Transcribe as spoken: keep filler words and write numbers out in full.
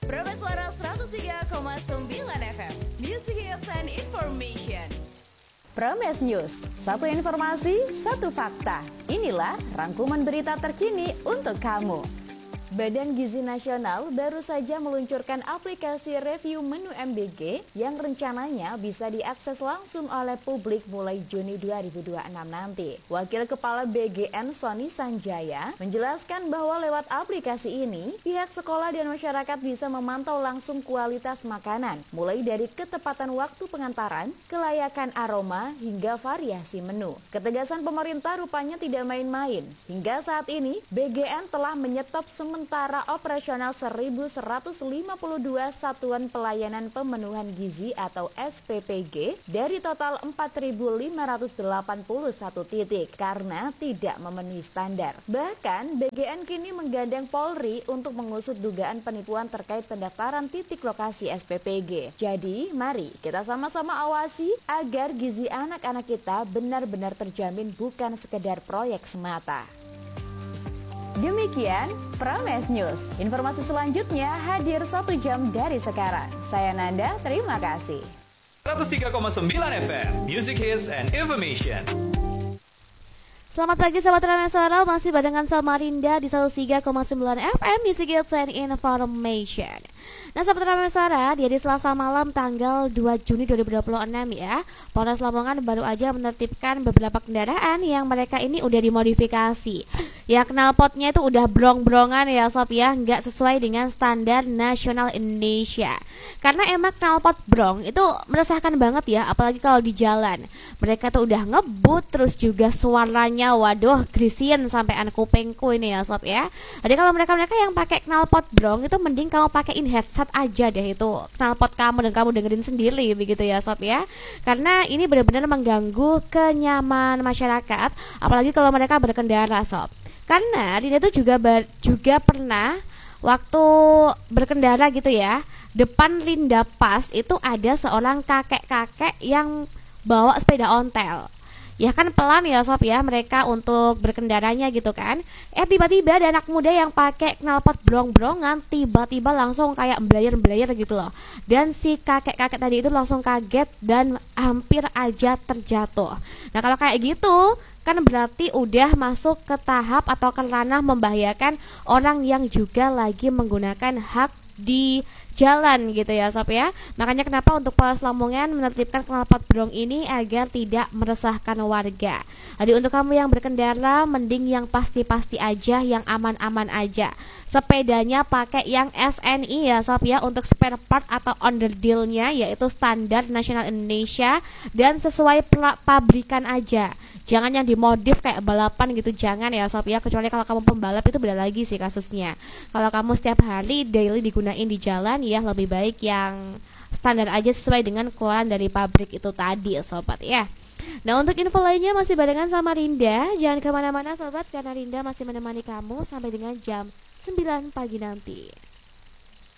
Prabes Suara seratus tiga koma sembilan F M, Music Hits and Information. Prames News, satu informasi, satu fakta. Inilah rangkuman berita terkini untuk kamu. Badan Gizi Nasional baru saja meluncurkan aplikasi review menu M B G yang rencananya bisa diakses langsung oleh publik mulai Juni dua ribu dua puluh enam nanti. Wakil Kepala B G N Sony Sanjaya menjelaskan bahwa lewat aplikasi ini, pihak sekolah dan masyarakat bisa memantau langsung kualitas makanan, mulai dari ketepatan waktu pengantaran, kelayakan aroma, hingga variasi menu. Ketegasan pemerintah rupanya tidak main-main. Hingga saat ini, B G N telah menyetop sementara Sementara operasional seribu seratus lima puluh dua satuan pelayanan pemenuhan gizi atau S P P G dari total empat ribu lima ratus delapan puluh satu titik karena tidak memenuhi standar. Bahkan B G N kini menggandeng Polri untuk mengusut dugaan penipuan terkait pendaftaran titik lokasi S P P G. Jadi mari kita sama-sama awasi agar gizi anak-anak kita benar-benar terjamin, bukan sekedar proyek semata. Demikian Prames News. Informasi selanjutnya hadir satu jam dari sekarang. Saya Nanda, terima kasih. seratus tiga koma sembilan F M, Music Hits and Information. Selamat pagi sahabat Prames Suara, masih barengan sama Rinda di seratus tiga koma sembilan F M, Music Hits and Information. Nah sahabat Prames Suara, di hari Selasa malam tanggal dua Juni dua ribu dua puluh enam ya, Polres Lamongan baru aja menertibkan beberapa kendaraan yang mereka ini udah dimodifikasi. Ya knalpotnya itu udah brong-brongan ya sob ya, nggak sesuai dengan standar nasional Indonesia. Karena emang knalpot brong itu meresahkan banget ya, apalagi kalau di jalan. Mereka tuh udah ngebut, terus juga suaranya waduh grisin sampai anak kupingku ini ya sob ya. Jadi kalau mereka-mereka yang pakai knalpot brong itu mending kamu pakein headset aja deh, itu knalpot kamu dan kamu dengerin sendiri begitu ya sob ya. Karena ini benar-benar mengganggu kenyamanan masyarakat, apalagi kalau mereka berkendara sob. Karena Rina itu juga ber, juga pernah waktu berkendara gitu ya, depan Linda Pas itu ada seorang kakek-kakek yang bawa sepeda ontel. Ya kan pelan ya sob ya mereka untuk berkendaranya gitu kan. Eh tiba-tiba ada anak muda yang pakai knalpot brong-brongan, tiba-tiba langsung kayak belayar-belayar gitu loh. Dan si kakek-kakek tadi itu langsung kaget dan hampir aja terjatuh. Nah kalau kayak gitu kan berarti udah masuk ke tahap atau ke ranah membahayakan orang yang juga lagi menggunakan hak di jalan gitu ya sob ya. Makanya kenapa untuk Polres Lamongan menertibkan knalpot brong ini agar tidak meresahkan warga. Jadi untuk kamu yang berkendara mending yang pasti-pasti aja, yang aman-aman aja. Sepedanya pakai yang S N I ya sob ya, untuk spare part atau underdealnya yaitu standar nasional Indonesia dan sesuai pabrikan aja. Jangan yang dimodif kayak balapan gitu, jangan ya sob ya. Kecuali kalau kamu pembalap itu beda lagi sih kasusnya. Kalau kamu setiap hari daily digunain di jalan, ya lebih baik yang standar aja sesuai dengan keluaran dari pabrik itu tadi sobat ya. Nah untuk info lainnya masih barengan sama Rinda. Jangan kemana-mana sobat, karena Rinda masih menemani kamu sampai dengan jam sembilan pagi nanti.